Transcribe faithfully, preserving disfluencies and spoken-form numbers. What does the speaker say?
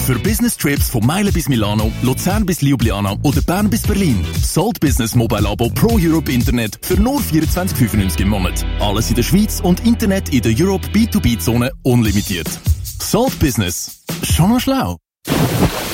Für Business-Trips von Meilen bis Milano, Luzern bis Ljubljana oder Bern bis Berlin. Salt Business Mobile Abo Pro Europe Internet für nur vierundzwanzig fünfundneunzig im Monat. Alles in der Schweiz und Internet in der Europe B zwei B Zone unlimitiert. Salt Business. Schon mal schlau.